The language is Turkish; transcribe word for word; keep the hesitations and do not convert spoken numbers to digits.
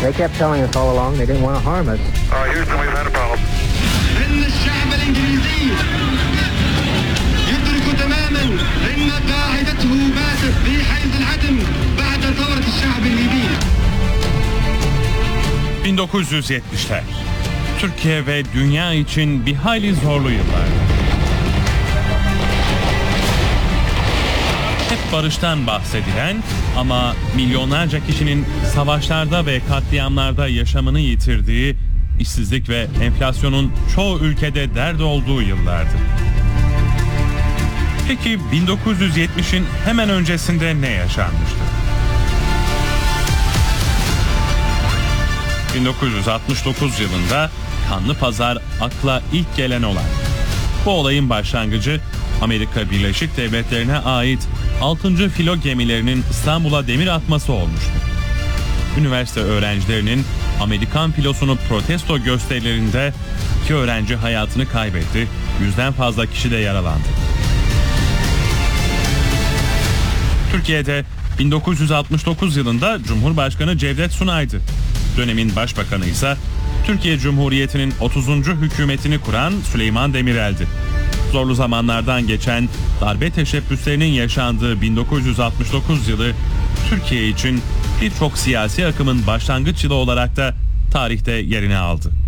They kept telling us all along they didn't want to harm us. Uh, Houston, we've had a problem. إن الشعب الإنجليزي يدرك تماما إن قاعدته باتت في حيز العدم بعد ثورة الشعب الليبي. bin dokuz yüz yetmişler. Türkiye ve dünya için bir hayli zorlu yıllar. Hep barıştan bahsedilen ama milyonlarca kişinin savaşlarda ve katliamlarda yaşamını yitirdiği, işsizlik ve enflasyonun çoğu ülkede dert olduğu yıllardı. Peki bin dokuz yüz yetmişin hemen öncesinde ne yaşanmıştı? bin dokuz yüz altmış dokuz yılında Kanlı Pazar akla ilk gelen olay. Bu olayın başlangıcı Amerika Birleşik Devletleri'ne ait altıncı filo gemilerinin İstanbul'a demir atması olmuştu. Üniversite öğrencilerinin Amerikan filosunu protesto gösterilerinde iki öğrenci hayatını kaybetti, yüzden fazla kişi de yaralandı. Türkiye'de bin dokuz yüz altmış dokuz yılında Cumhurbaşkanı Cevdet Sunay'dı. Dönemin başbakanı ise Türkiye Cumhuriyeti'nin otuzuncu hükümetini kuran Süleyman Demirel'di. Zorlu zamanlardan geçen, darbe teşebbüslerinin yaşandığı bin dokuz yüz altmış dokuz yılı Türkiye için birçok siyasi akımın başlangıç yılı olarak da tarihte yerini aldı.